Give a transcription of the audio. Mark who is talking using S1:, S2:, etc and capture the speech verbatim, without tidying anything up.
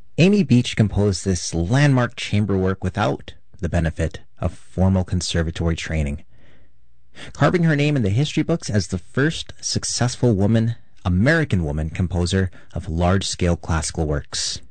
S1: Amy Beach composed this landmark chamber work without the benefit of formal conservatory training, carving her name in the history books as the first successful woman, American woman composer of large-scale classical works.